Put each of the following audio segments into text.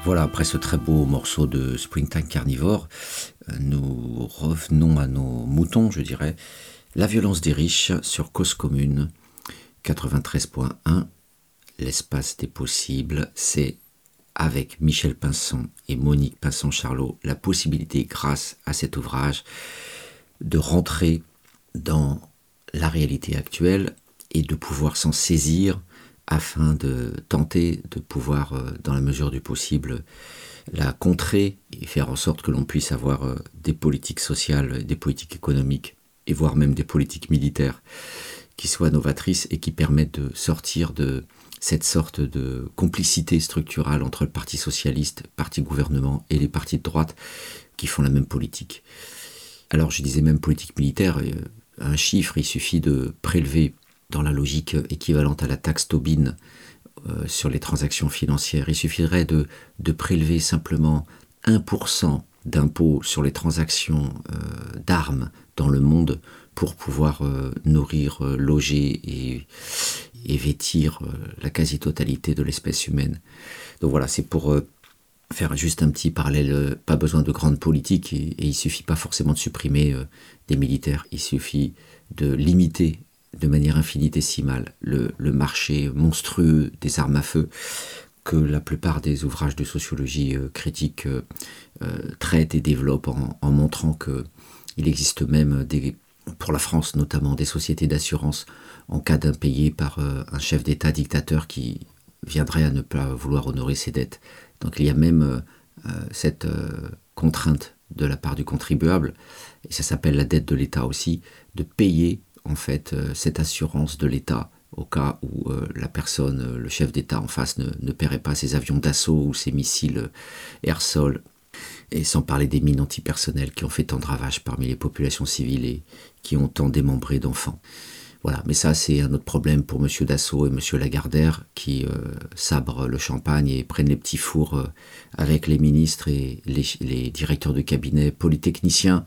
Voilà, après ce très beau morceau de Springtime Carnivore, nous revenons à nos moutons, je dirais. La violence des riches sur Cause Commune, 93.1. L'espace des possibles, c'est avec Michel Pinson et Monique Pinson-Charlot la possibilité, grâce à cet ouvrage, de rentrer dans la réalité actuelle et de pouvoir s'en saisir afin de tenter de pouvoir, dans la mesure du possible, la contrer et faire en sorte que l'on puisse avoir des politiques sociales, des politiques économiques et voire même des politiques militaires qui soient novatrices et qui permettent de sortir de cette sorte de complicité structurale entre le Parti socialiste, le parti gouvernement et les partis de droite qui font la même politique. Alors je disais même politique militaire, un chiffre, il suffit de prélever dans la logique équivalente à la taxe Tobin sur les transactions financières. Il suffirait de prélever simplement 1% d'impôt sur les transactions d'armes dans le monde pour pouvoir nourrir, loger et vêtir la quasi-totalité de l'espèce humaine. Donc voilà, c'est pour faire juste un petit parallèle, pas besoin de grandes politiques et il suffit pas forcément de supprimer des militaires, il suffit de limiter de manière infinitésimale le marché monstrueux des armes à feu que la plupart des ouvrages de sociologie critique traitent et développent en montrant qu'il existe même, pour la France notamment, des sociétés d'assurance en cas d'impayé par un chef d'État dictateur qui viendrait à ne pas vouloir honorer ses dettes. Donc il y a même cette contrainte de la part du contribuable, et ça s'appelle la dette de l'État aussi, de payer en fait cette assurance de l'État au cas où la personne, le chef d'État en face ne paierait pas ses avions d'assaut ou ses missiles air-sol, et sans parler des mines antipersonnelles qui ont fait tant de ravages parmi les populations civiles et qui ont tant démembré d'enfants. Voilà, mais ça c'est un autre problème pour M. Dassault et M. Lagardère qui sabrent le champagne et prennent les petits fours avec les ministres et les directeurs de cabinet polytechniciens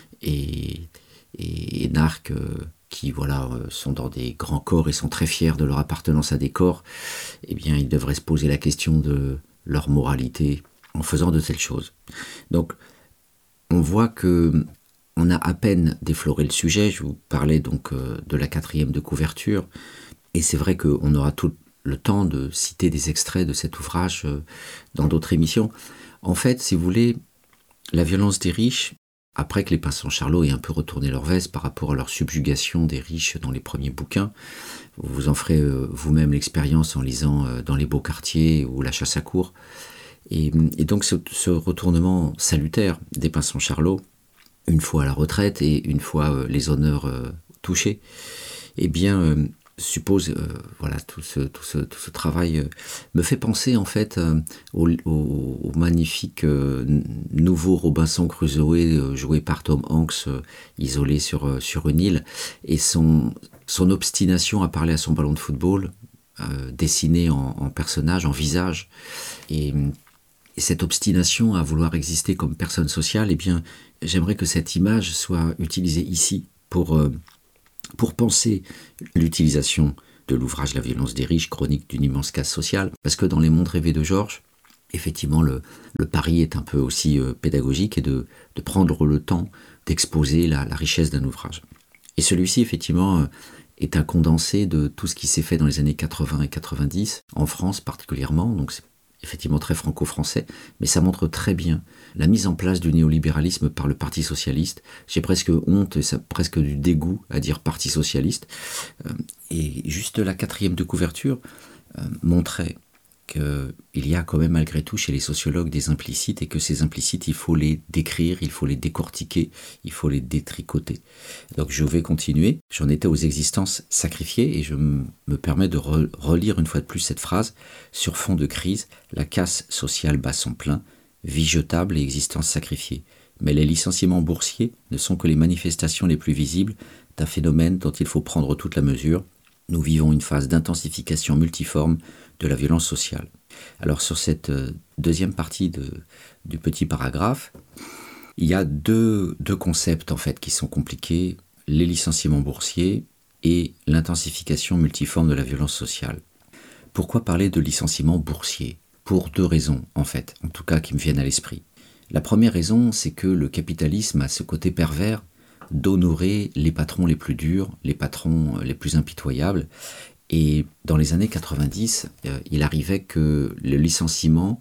et énarques qui voilà, sont dans des grands corps et sont très fiers de leur appartenance à des corps. Eh bien, ils devraient se poser la question de leur moralité en faisant de telles choses. Donc, on voit que on a à peine défloré le sujet. Je vous parlais donc de la 4e de couverture, et c'est vrai qu'on aura tout le temps de citer des extraits de cet ouvrage dans d'autres émissions. En fait, si vous voulez, la violence des riches, après que les Pinson-Charlot aient un peu retourné leur veste par rapport à leur subjugation des riches dans les premiers bouquins, vous en ferez vous-même l'expérience en lisant Dans les beaux quartiers ou La chasse à courre. Et donc ce retournement salutaire des Pinson-Charlot, une fois à la retraite et une fois les honneurs touchés, eh bien suppose, voilà, tout ce travail me fait penser en fait au magnifique nouveau Robinson Crusoe joué par Tom Hanks, isolé sur une île, et son obstination à parler à son ballon de football, dessiné en personnage, en visage, et cette obstination à vouloir exister comme personne sociale, eh bien, j'aimerais que cette image soit utilisée ici pour penser l'utilisation de l'ouvrage La violence des riches, chronique d'une immense casse sociale, parce que dans Les mondes rêvés de Georges, effectivement, le pari est un peu aussi pédagogique et de prendre le temps d'exposer la richesse d'un ouvrage. Et celui-ci, effectivement, est un condensé de tout ce qui s'est fait dans les années 80 et 90, en France particulièrement, donc c'est effectivement très franco-français, mais ça montre très bien la mise en place du néolibéralisme par le Parti socialiste. J'ai presque honte, et presque du dégoût à dire Parti socialiste. Et juste la 4e de couverture montrait qu'il y a quand même malgré tout chez les sociologues des implicites, et que ces implicites, il faut les décrire, il faut les décortiquer, il faut les détricoter. Donc je vais continuer. J'en étais aux existences sacrifiées, et je me permets de relire une fois de plus cette phrase. Sur fond de crise, la casse sociale bat son plein, vie jetable et existence sacrifiée. Mais les licenciements boursiers ne sont que les manifestations les plus visibles d'un phénomène dont il faut prendre toute la mesure. Nous vivons une phase d'intensification multiforme de la violence sociale. Alors sur cette deuxième partie du petit paragraphe, il y a deux concepts en fait qui sont compliqués, les licenciements boursiers et l'intensification multiforme de la violence sociale. Pourquoi parler de licenciements boursiers ? pour deux raisons, en fait, en tout cas qui me viennent à l'esprit. La première raison, c'est que le capitalisme a ce côté pervers d'honorer les patrons les plus durs, les patrons les plus impitoyables. Et dans les années 90, il arrivait que le licenciement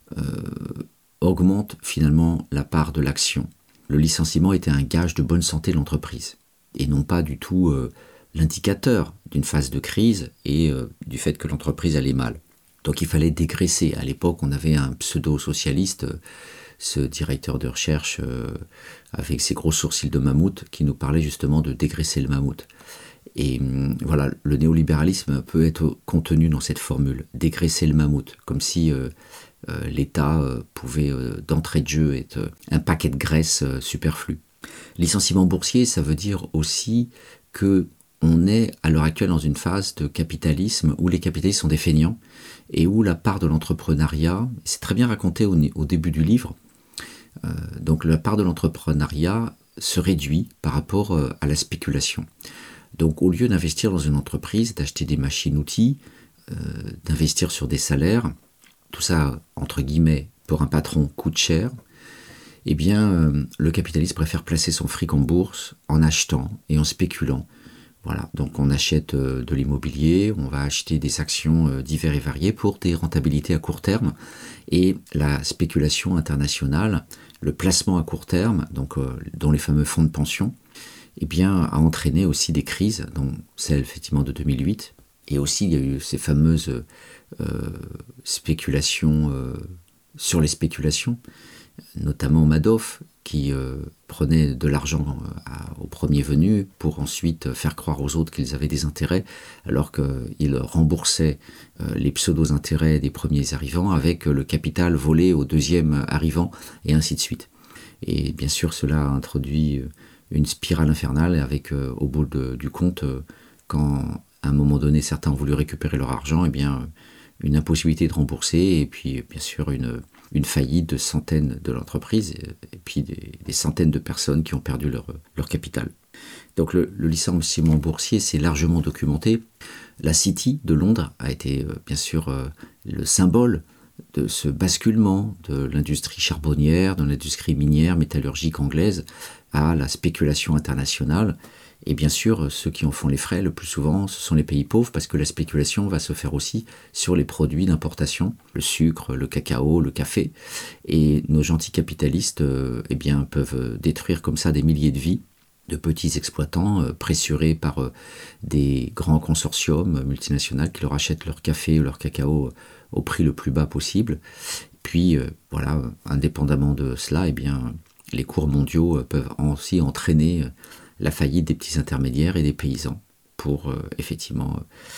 augmente finalement la part de l'action. Le licenciement était un gage de bonne santé de l'entreprise, et non pas du tout l'indicateur d'une phase de crise et du fait que l'entreprise allait mal. Donc il fallait dégraisser. À l'époque, on avait un pseudo-socialiste, ce directeur de recherche avec ses gros sourcils de mammouth, qui nous parlait justement de dégraisser le mammouth. Et voilà, le néolibéralisme peut être contenu dans cette formule, dégraisser le mammouth, comme si l'État pouvait d'entrée de jeu être un paquet de graisse superflu. Licenciement boursier, ça veut dire aussi que on est à l'heure actuelle dans une phase de capitalisme où les capitalistes sont des feignants et où la part de l'entrepreneuriat, c'est très bien raconté au début du livre, donc la part de l'entrepreneuriat se réduit par rapport à la spéculation. Donc au lieu d'investir dans une entreprise, d'acheter des machines-outils, d'investir sur des salaires, tout ça, entre guillemets, pour un patron coûte cher, eh bien le capitaliste préfère placer son fric en bourse en achetant et en spéculant. Voilà, donc on achète de l'immobilier, on va acheter des actions diverses et variées pour des rentabilités à court terme. Et la spéculation internationale, le placement à court terme, donc dans les fameux fonds de pension, eh bien, a entraîné aussi des crises, dont celle effectivement de 2008. Et aussi, il y a eu ces fameuses spéculations sur les spéculations, notamment Madoff, qui prenait de l'argent au premier venu pour ensuite faire croire aux autres qu'ils avaient des intérêts, alors qu'ils remboursaient les pseudo-intérêts des premiers arrivants avec le capital volé au deuxième arrivant, et ainsi de suite. Et bien sûr, cela a introduit une spirale infernale avec, au bout du compte, quand à un moment donné certains ont voulu récupérer leur argent, eh bien, une impossibilité de rembourser, et puis bien sûr une faillite de centaines de l'entreprise, et puis des centaines de personnes qui ont perdu leur capital. Donc le licenciement boursier, c'est largement documenté. La City de Londres a été bien sûr le symbole de ce basculement de l'industrie charbonnière, de l'industrie minière, métallurgique anglaise, à la spéculation internationale. Et bien sûr, ceux qui en font les frais, le plus souvent, ce sont les pays pauvres, parce que la spéculation va se faire aussi sur les produits d'importation, le sucre, le cacao, le café. Et nos gentils capitalistes eh bien, peuvent détruire comme ça des milliers de vies de petits exploitants pressurés par des grands consortiums multinationaux qui leur achètent leur café ou leur cacao au prix le plus bas possible. Puis, voilà, indépendamment de cela, eh bien, les cours mondiaux peuvent aussi entraîner la faillite des petits intermédiaires et des paysans pour effectivement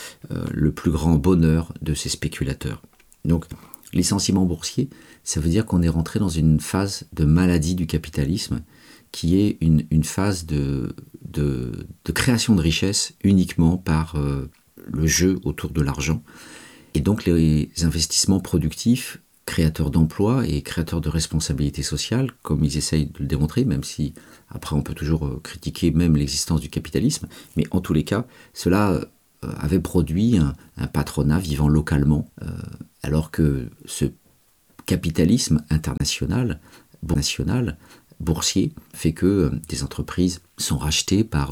le plus grand bonheur de ces spéculateurs. Donc, licenciement boursier, ça veut dire qu'on est rentré dans une phase de maladie du capitalisme qui est une phase de création de richesse uniquement par le jeu autour de l'argent. Et donc les investissements productifs, créateurs d'emplois et créateurs de responsabilité sociale, comme ils essayent de le démontrer, même si après on peut toujours critiquer même l'existence du capitalisme, mais en tous les cas, cela avait produit un patronat vivant localement, alors que ce capitalisme international, national, boursier, fait que des entreprises sont rachetées par